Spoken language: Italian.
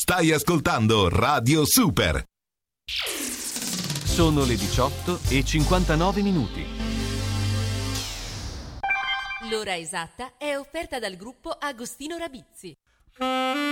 Stai ascoltando Radio Super. Sono le 18:59. L'ora esatta è offerta dal gruppo Agostino Rabizzi.